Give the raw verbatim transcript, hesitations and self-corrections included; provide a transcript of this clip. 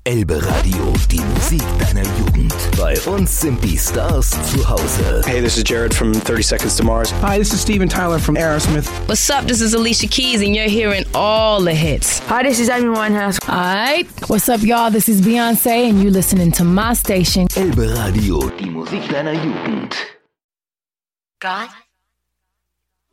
Elbe Radio, die Musik deiner Jugend. Bei uns sind die Stars zu Hause. Hey, this is Jared from thirty Seconds to Mars. Hi, this is Steven Tyler from Aerosmith. What's up? This is Alicia Keys, and you're hearing all the hits. Hi, this is Amy Winehouse. Alright, what's up, y'all? This is Beyonce, and you listening to my station. Elbe Radio, die Musik deiner Jugend. God